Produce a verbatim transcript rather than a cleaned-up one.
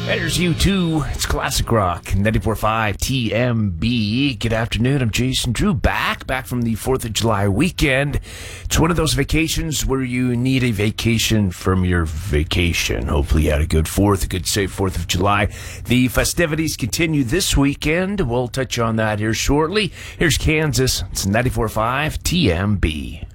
There's you too. It's Classic Rock, ninety-four point five T M B. Good afternoon. I'm Jason Drew, back, back from the fourth of July weekend. It's one of those vacations where you need a vacation from your vacation. Hopefully you had a good fourth, a good safe fourth of July. The festivities continue this weekend. We'll touch on that here shortly. Here's Kansas. It's ninety-four point five T M B.